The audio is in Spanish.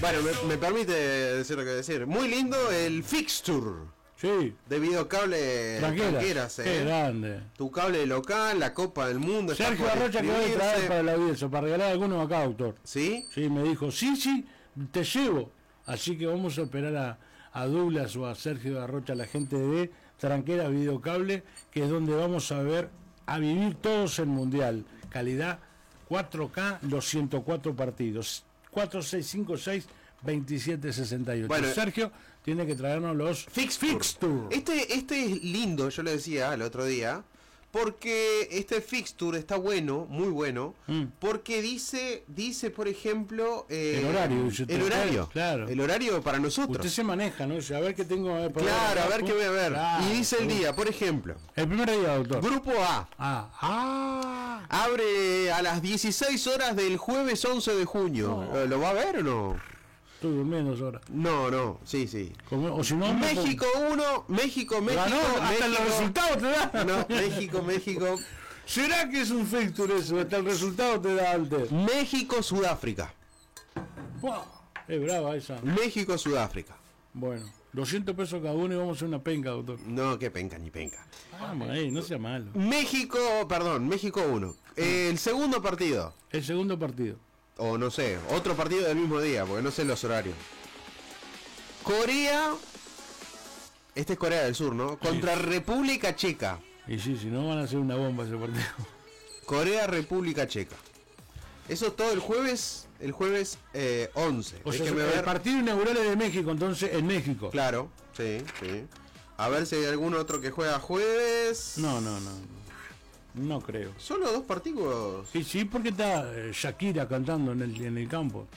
Bueno, me permite decir lo que decir. Muy lindo el fixture. Sí. De videocable Tranqueras, Qué grande. Tu cable local, la Copa del Mundo. Sergio Arrocha que voy a traer para la audiencia, para regalar algunos acá, doctor. ¿Sí? Sí, me dijo, sí, te llevo. Así que vamos a esperar a Douglas o a Sergio Arrocha, la gente de Tranqueras Videocable, que es donde vamos a vivir todos el Mundial. Calidad 4K, los 104 partidos. 4656 2768. Bueno, Sergio tiene que traernos los fixture. Este es lindo, yo le decía el otro día, porque este fixture está bueno, muy bueno, porque dice por ejemplo el horario, claro, el horario para nosotros. Usted se maneja, ¿no? A ver qué tengo, a ver qué voy a ver. Claro, y dice el día, por ejemplo, el primer día, doctor. Grupo A. Abre a las 16 horas del jueves 11 de junio. No. ¿Lo va a ver o no? Estoy durmiendo ahora. No, sí. O si no, México 1, México. Ganó, hasta los resultados te da. No, México. ¿Será que es un fixture eso? Hasta el resultado te da antes. México, Sudáfrica. ¡Wow! Es brava esa. México, Sudáfrica. Bueno, 200 pesos cada uno y vamos a hacer una penca, doctor. No, qué penca ni penca. Vamos no sea malo. México 1. El segundo partido. El segundo partido. O no sé, otro partido del mismo día, porque no sé los horarios. Corea. Este es Corea del Sur, ¿no? Contra República Checa. Y sí, si no van a hacer una bomba ese partido. Corea, República Checa. Eso todo el jueves 11. O sea, el partido inaugural es de México, entonces en México. Claro, sí. A ver si hay algún otro que juega jueves. No creo. ¿Solo 2 partidos? Sí, porque está Shakira cantando en el campo.